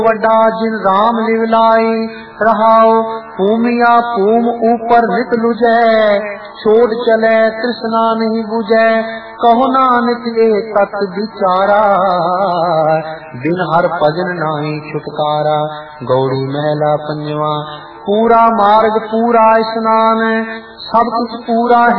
वड्डा जिन राम लिवलाई रहाओ भूमिया भूम ऊपर नित लुजै छोड़ चले तृष्णा नहीं बुझै कहो नानक ये तत् विचारा बिन हर भजन नाही छुटकारा। गौड़ी महला पंजवा पूरा मार्ग पूरा स्नान सब कुछ पूरा